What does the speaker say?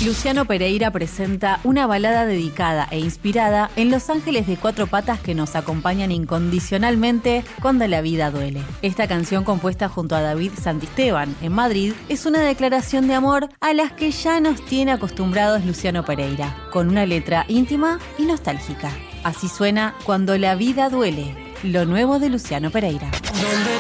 Luciano Pereira presenta una balada dedicada e inspirada en los ángeles de cuatro patas que nos acompañan incondicionalmente cuando la vida duele. Esta canción, compuesta junto a David Santisteban en Madrid, es una declaración de amor a las que ya nos tiene acostumbrados Luciano Pereira, con una letra íntima y nostálgica. Así suena Cuando la vida duele, lo nuevo de Luciano Pereira.